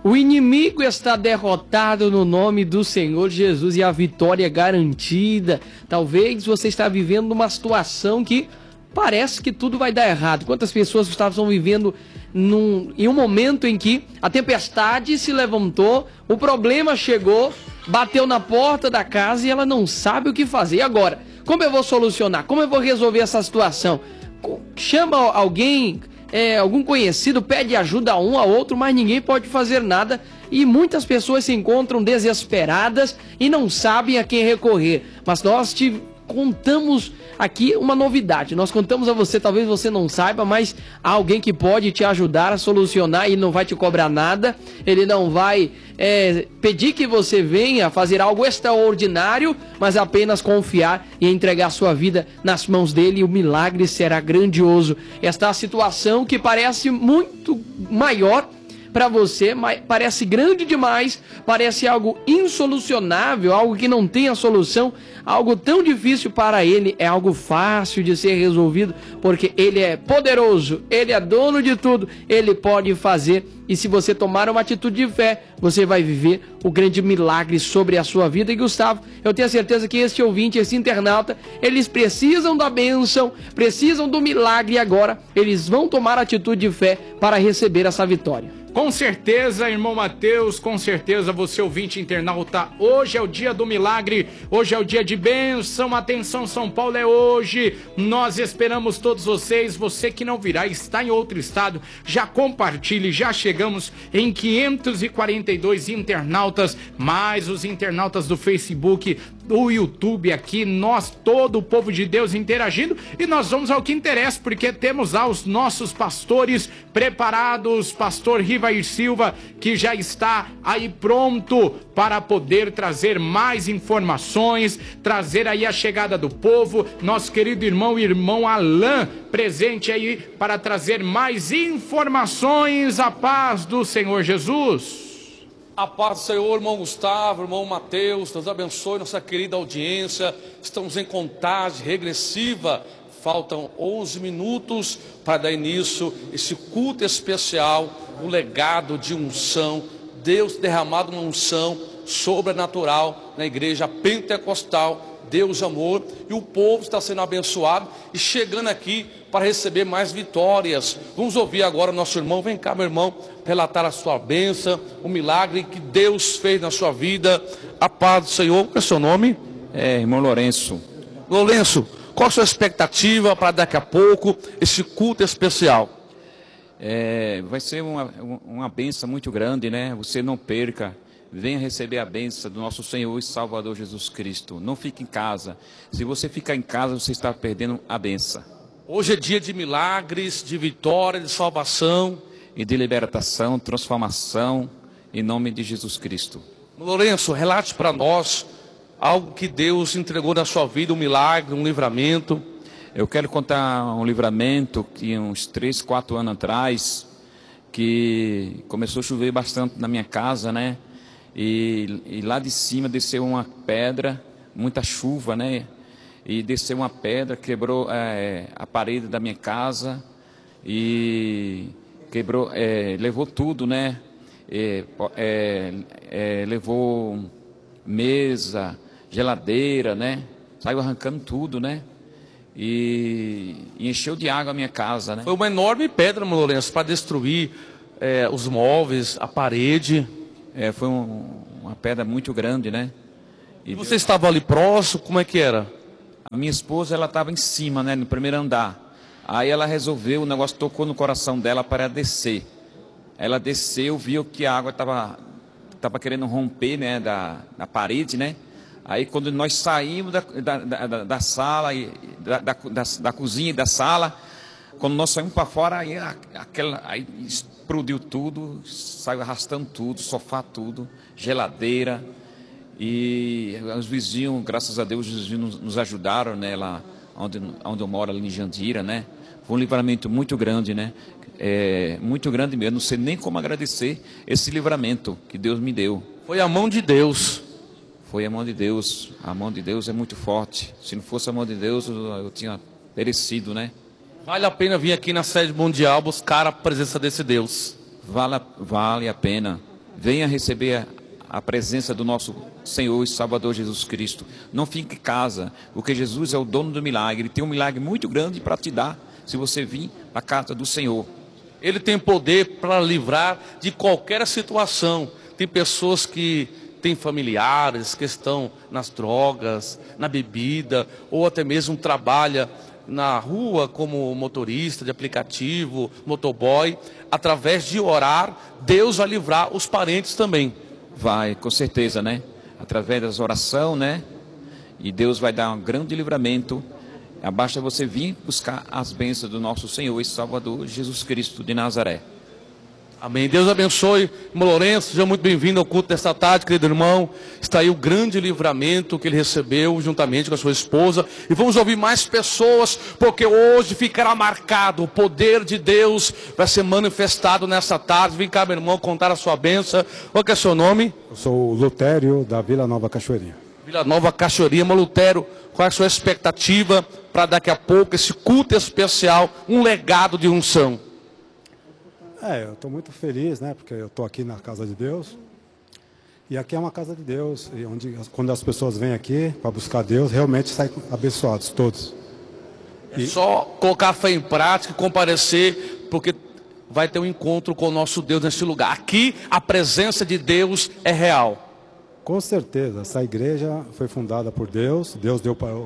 O inimigo está derrotado no nome do Senhor Jesus e a vitória é garantida. Talvez você está vivendo uma situação que parece que tudo vai dar errado. Quantas pessoas estavam vivendo em um momento em que a tempestade se levantou, o problema chegou, bateu na porta da casa e ela não sabe o que fazer. E agora? Como eu vou solucionar? Como eu vou resolver essa situação? Chama alguém, algum conhecido, pede ajuda a um a outro, mas ninguém pode fazer nada. E muitas pessoas se encontram desesperadas e não sabem a quem recorrer. Mas nós contamos aqui uma novidade. Nós contamos a você, talvez você não saiba, mas há alguém que pode te ajudar a solucionar e não vai te cobrar nada. Ele não vai pedir que você venha fazer algo extraordinário, mas apenas confiar e entregar sua vida nas mãos dele e o milagre será grandioso. Esta situação que parece muito maior para você, parece grande demais, parece algo insolucionável, algo que não tem a solução, algo tão difícil para ele, é algo fácil de ser resolvido, porque ele é poderoso, ele é dono de tudo, ele pode fazer, e se você tomar uma atitude de fé, você vai viver o grande milagre sobre a sua vida. E Gustavo, eu tenho certeza que este ouvinte, esse internauta, eles precisam da bênção, precisam do milagre agora, eles vão tomar atitude de fé para receber essa vitória. Com certeza, irmão Mateus, com certeza você ouvinte internauta, hoje é o dia do milagre, hoje é o dia de bênção, atenção São Paulo, é hoje, nós esperamos todos vocês, você que não virá, está em outro estado, já compartilhe, já chegamos em 542 internautas, mais os internautas do Facebook, do YouTube aqui, nós, todo o povo de Deus interagindo, e nós vamos ao que interessa, porque temos lá os nossos pastores preparados, pastor Rivair Silva, que já está aí pronto para poder trazer mais informações, trazer aí a chegada do povo, nosso querido irmão Alain, presente aí para trazer mais informações. A paz do Senhor Jesus. A paz do Senhor, irmão Gustavo, irmão Mateus, Deus abençoe nossa querida audiência. Estamos em contagem regressiva, faltam 11 minutos para dar início a esse culto especial, o legado de unção, Deus derramado uma unção sobrenatural na igreja pentecostal, Deus amor, e o povo está sendo abençoado e chegando aqui para receber mais vitórias. Vamos ouvir agora o nosso irmão, vem cá meu irmão, relatar a sua bênção, o milagre que Deus fez na sua vida. A paz do Senhor. Qual é o seu nome? Irmão Lourenço. Lourenço, qual a sua expectativa para daqui a pouco esse culto especial? Vai ser uma bênção muito grande, né? Você não perca. Venha receber a bênção do nosso Senhor e Salvador Jesus Cristo. Não fique em casa. Se você ficar em casa, você está perdendo a bênção. Hoje é dia de milagres, de vitória, de salvação. E de libertação, transformação, em nome de Jesus Cristo. Lourenço, relate para nós algo que Deus entregou na sua vida, um milagre, um livramento. Eu quero contar um livramento que uns 3, 4 anos atrás, que começou a chover bastante na minha casa, né? E lá de cima desceu uma pedra, muita chuva, né? E desceu uma pedra, quebrou a parede da minha casa e quebrou, levou tudo, né? Levou mesa, geladeira, né? Saiu arrancando tudo, né? E encheu de água a minha casa, né? Foi uma enorme pedra, Lourenço, para destruir os móveis, a parede. Foi uma pedra muito grande, né? E você estava ali próximo, como é que era? A minha esposa, ela estava em cima, né? No primeiro andar. Aí ela resolveu, o negócio tocou no coração dela para descer. Ela desceu, viu que a água estava querendo romper, né? Da parede, né? Aí quando nós saímos da sala, da cozinha e da sala, quando nós saímos para fora, aí explodiu tudo, saiu arrastando tudo, sofá tudo, geladeira. E os vizinhos, graças a Deus, os vizinhos nos ajudaram, né, lá onde eu moro, ali em Jandira, né? Foi um livramento muito grande, né? Muito grande mesmo, não sei nem como agradecer esse livramento que Deus me deu. Foi a mão de Deus. Foi a mão de Deus. A mão de Deus é muito forte. Se não fosse a mão de Deus, eu tinha perecido, né? Vale a pena vir aqui na sede mundial buscar a presença desse Deus. Vale a pena. venha receber a presença do nosso Senhor e Salvador Jesus Cristo. Não fique em casa, porque Jesus é o dono do milagre. Ele tem um milagre muito grande para te dar, se você vir à casa do Senhor. Ele tem poder para livrar de qualquer situação. Tem pessoas que têm familiares que estão nas drogas, na bebida, ou até mesmo trabalha na rua como motorista de aplicativo, motoboy. Através de orar, Deus vai livrar os parentes também. Vai, com certeza, né? Através das orações, né? E Deus vai dar um grande livramento. Basta você vir buscar as bênçãos do nosso Senhor e Salvador Jesus Cristo de Nazaré. Amém. Deus abençoe. Irmão Lourenço, seja muito bem-vindo ao culto desta tarde, querido irmão. Está aí o grande livramento que ele recebeu juntamente com a sua esposa. E vamos ouvir mais pessoas, porque hoje ficará marcado. O poder de Deus vai ser manifestado nessa tarde. Vem cá, meu irmão, contar a sua bênção. Qual que é o seu nome? Eu sou o Lutério, da Vila Nova Cachoeirinha. Vila Nova Cachoeirinha. Irmão Lutério, qual é a sua expectativa para daqui a pouco esse culto especial, um legado de unção? Eu estou muito feliz, né? Porque eu estou aqui na casa de Deus. E aqui é uma casa de Deus, e onde quando as pessoas vêm aqui para buscar Deus, realmente saem abençoados, todos. É só colocar a fé em prática e comparecer, porque vai ter um encontro com o nosso Deus neste lugar. Aqui a presença de Deus é real. Com certeza, essa igreja foi fundada por Deus. Deus deu para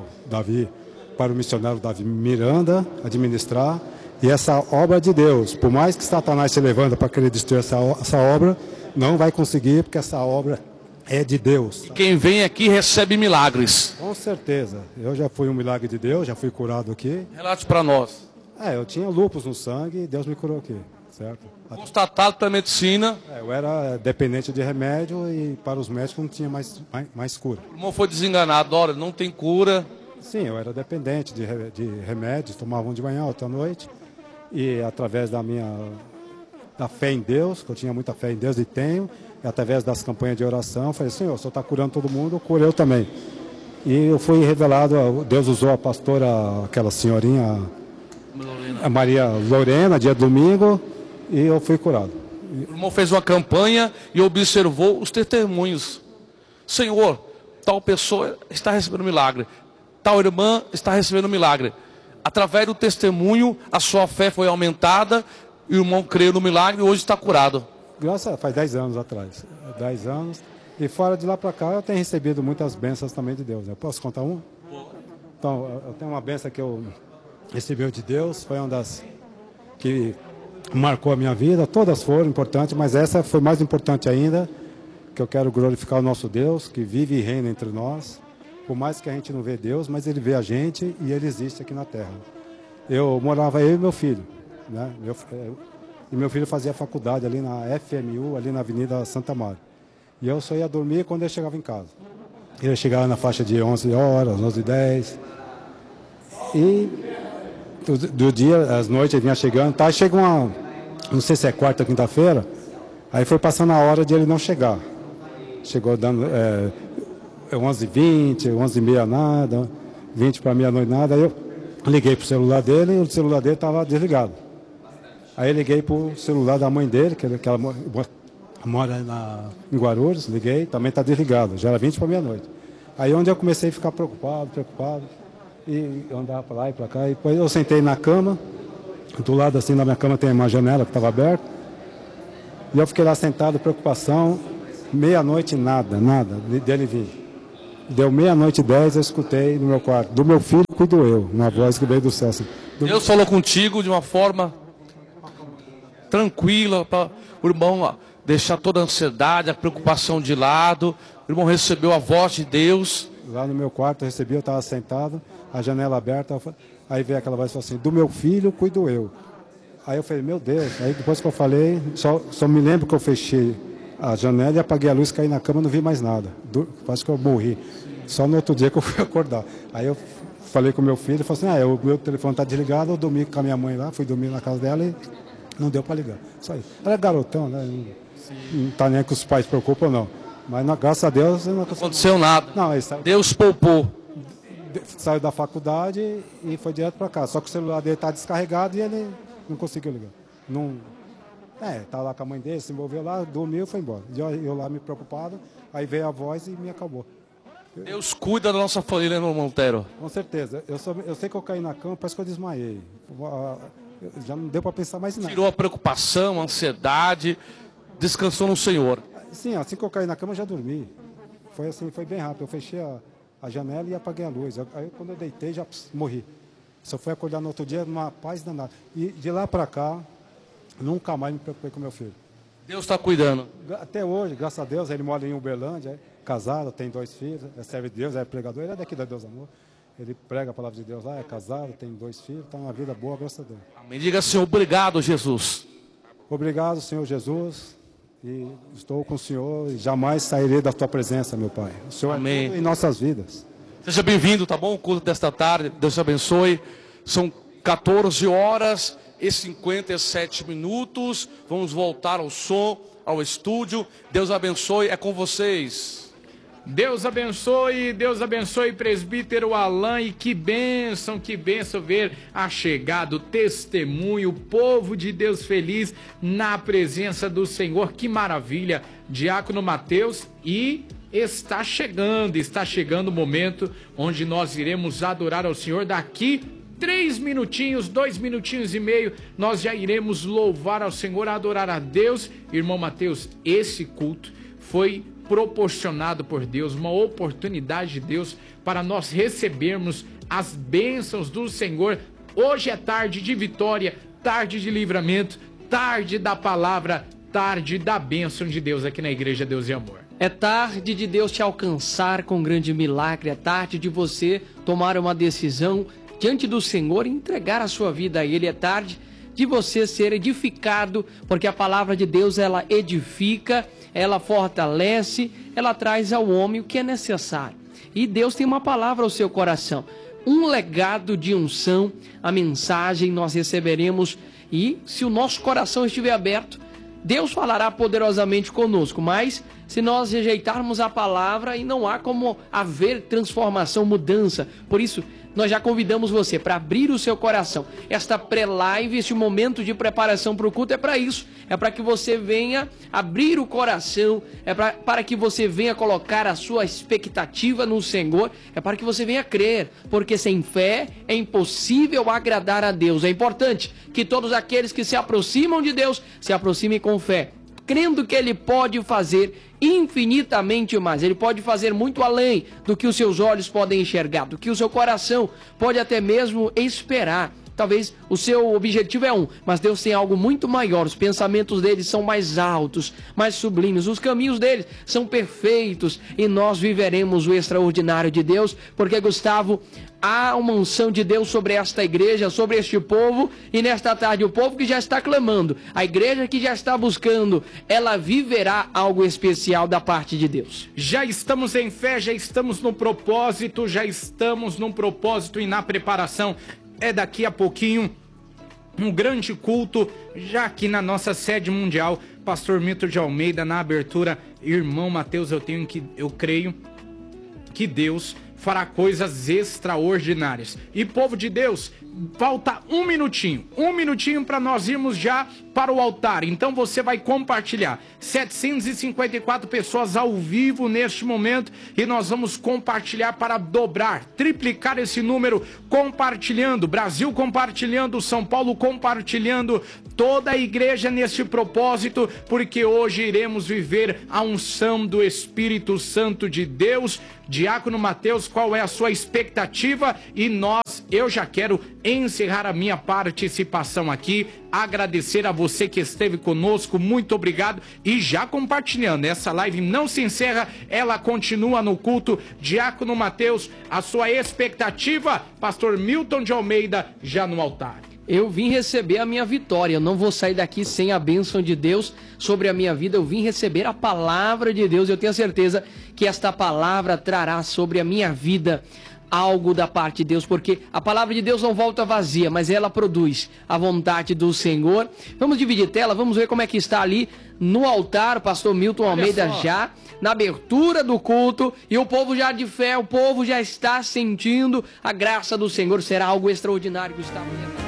o missionário Davi Miranda administrar. E essa obra de Deus, por mais que Satanás se levanta para querer destruir essa obra, não vai conseguir, porque essa obra é de Deus. E quem vem aqui recebe milagres. Com certeza. Eu já fui um milagre de Deus, já fui curado aqui. Relate para nós. Eu tinha lúpus no sangue e Deus me curou aqui, certo? Constatado pela medicina. Eu era dependente de remédio e para os médicos não tinha mais cura. O irmão foi desenganado. Olha, não tem cura. Sim, eu era dependente de remédios, tomava um de manhã, outro à noite. E através da fé em Deus, que eu tinha muita fé em Deus e tenho, e através das campanhas de oração, eu falei, Senhor, o Senhor está curando todo mundo, cura eu também. E eu fui revelado, Deus usou a pastora, aquela senhorinha, a Maria Lorena, dia de domingo, e eu fui curado. O irmão fez uma campanha e observou os testemunhos. Senhor, tal pessoa está recebendo milagre, tal irmã está recebendo milagre. Através do testemunho, a sua fé foi aumentada, e o irmão creu no milagre e hoje está curado. Faz 10 anos atrás. 10 anos. E fora de lá para cá, eu tenho recebido muitas bênçãos também de Deus. Eu posso contar uma? Então, eu tenho uma bênção que eu recebi de Deus, foi uma das que marcou a minha vida. Todas foram importantes, mas essa foi mais importante ainda, que eu quero glorificar o nosso Deus, que vive e reina entre nós. Por mais que a gente não vê Deus, mas Ele vê a gente e Ele existe aqui na Terra. Eu morava eu e meu filho, né? E meu filho fazia faculdade ali na FMU, ali na Avenida Santa Maria. E eu só ia dormir quando ele chegava em casa. Ele chegava na faixa de 11 horas, 11h10. E do dia, às noites, ele vinha chegando. Tá? Chega não sei se é quarta ou quinta-feira, aí foi passando a hora de ele não chegar. Chegou dando 11h20, 11h30 nada, 20 para meia-noite nada. Aí eu liguei pro celular dele e o celular dele estava desligado. Aí eu liguei pro celular da mãe dele, que ela mora em Guarulhos, liguei, também está desligado, já era 20 para meia-noite. Aí onde eu comecei a ficar preocupado, e eu andava para lá e para cá, e depois eu sentei na cama, do lado assim da minha cama tem uma janela que estava aberta, e eu fiquei lá sentado, preocupação, meia-noite nada dele vir. Deu 00:10, eu escutei no meu quarto, do meu filho cuido eu, uma voz que veio do céu assim. Deus falou contigo de uma forma tranquila, para o irmão deixar toda a ansiedade, a preocupação de lado. O irmão recebeu a voz de Deus. Lá no meu quarto eu recebi, eu estava sentado, a janela aberta, aí veio aquela voz e falou assim, do meu filho cuido eu. Aí eu falei, meu Deus, aí depois que eu falei, só me lembro que eu fechei a janela e apaguei a luz, caí na cama, não vi mais nada. Quase que eu morri. Só no outro dia que eu fui acordar. Aí eu falei com o meu filho, ele falou assim, o meu telefone está desligado, eu dormi com a minha mãe lá, fui dormir na casa dela e não deu para ligar. Só isso. Ela é garotão, né? Não está nem que os pais se preocupam, não. Mas graças a Deus não aconteceu nada. Não, Deus poupou. Saiu da faculdade e foi direto para casa. Só que o celular dele está descarregado e ele não conseguiu ligar. Não, Tava lá com a mãe dele, se envolveu lá, dormiu e foi embora. Eu lá me preocupado, aí veio a voz e me acabou. Deus cuida da nossa família, irmão Monteiro. Com certeza. Eu sei que eu caí na cama, parece que eu desmaiei. Já não deu para pensar mais em nada. Tirou a preocupação, a ansiedade, descansou no Senhor. Sim, assim que eu caí na cama, eu já dormi. Foi assim, foi bem rápido. Eu fechei a janela e apaguei a luz. Aí quando eu deitei, já morri. Só fui acordar no outro dia numa paz danada. E de lá para cá, nunca mais me preocupei com meu filho. Deus está cuidando. Até hoje, graças a Deus, ele mora em Uberlândia, casado, tem 2 filhos, serve de Deus, é pregador, ele é daqui da Deus Amor. Ele prega a palavra de Deus lá, é casado, tem 2 filhos, está uma vida boa, graças a Deus. Amém. Diga assim, obrigado, Jesus. Obrigado, Senhor Jesus, e estou com o Senhor e jamais sairei da tua presença, meu Pai. O Senhor Amém. é tudo em nossas vidas. Seja bem-vindo, tá bom? O culto desta tarde, Deus te abençoe. São 14 horas e 57 minutos. Vamos voltar ao som, ao estúdio. Deus abençoe, é com vocês. Deus abençoe, presbítero Alain, e que bênção ver a chegada, o testemunho, o povo de Deus feliz na presença do Senhor, que maravilha, Diácono Mateus, e está chegando o momento onde nós iremos adorar ao Senhor. Daqui 3 minutinhos, 2 minutinhos e meio, nós já iremos louvar ao Senhor, adorar a Deus. Irmão Mateus, esse culto foi proporcionado por Deus, uma oportunidade de Deus para nós recebermos as bênçãos do Senhor. Hoje é tarde de vitória, tarde de livramento, tarde da palavra, tarde da bênção de Deus aqui na Igreja Deus e Amor. É tarde de Deus te alcançar com um grande milagre, é tarde de você tomar uma decisão diante do Senhor e entregar a sua vida a Ele, é tarde de você ser edificado, porque a palavra de Deus, ela edifica, ela fortalece, ela traz ao homem o que é necessário. E Deus tem uma palavra ao seu coração, um legado de unção, a mensagem nós receberemos, e se o nosso coração estiver aberto, Deus falará poderosamente conosco, mas se nós rejeitarmos a palavra, e não há como haver transformação, mudança. Por isso, nós já convidamos você para abrir o seu coração. Esta pré-live, este momento de preparação para o culto é para isso. É para que você venha abrir o coração, é para que você venha colocar a sua expectativa no Senhor, é para que você venha crer, porque sem fé é impossível agradar a Deus. É importante que todos aqueles que se aproximam de Deus se aproximem com fé, crendo que Ele pode fazer infinitamente mais. Ele pode fazer muito além do que os seus olhos podem enxergar, do que o seu coração pode até mesmo esperar. Talvez o seu objetivo é mas Deus tem algo muito maior. Os pensamentos dele são mais altos, mais sublimes. Os caminhos dele são perfeitos. E nós viveremos o extraordinário de Deus, porque, Gustavo, há uma unção de Deus sobre esta igreja, sobre este povo. E nesta tarde, o povo que já está clamando, a igreja que já está buscando, ela viverá algo especial da parte de Deus. Já estamos em fé, já estamos no propósito, e na preparação. É daqui a pouquinho um grande culto, já aqui na nossa sede mundial. Pastor Milton de Almeida na abertura. Irmão Mateus, eu creio que Deus fará coisas extraordinárias. E povo de Deus, falta um minutinho para nós irmos já para o altar. Então você vai compartilhar. 754 pessoas ao vivo neste momento, e nós vamos compartilhar para dobrar, triplicar esse número, compartilhando, Brasil compartilhando, São Paulo compartilhando, toda a igreja neste propósito, porque hoje iremos viver a unção do Espírito Santo de Deus. Diácono Mateus, qual é a sua expectativa? E eu já quero encerrar a minha participação aqui, agradecer a você que esteve conosco, muito obrigado, e já compartilhando, essa live não se encerra, ela continua no culto. Diácono Mateus, a sua expectativa? Pastor Milton de Almeida, já no altar. Eu vim receber a minha vitória, eu não vou sair daqui sem a bênção de Deus sobre a minha vida. Eu vim receber a palavra de Deus, eu tenho certeza que esta palavra trará sobre a minha vida algo da parte de Deus, porque a palavra de Deus não volta vazia, mas ela produz a vontade do Senhor. Vamos dividir tela, vamos ver como é que está ali no altar, o pastor Milton Almeida já na abertura do culto, e o povo já de fé, o povo já está sentindo a graça do Senhor. Será algo extraordinário, Gustavo.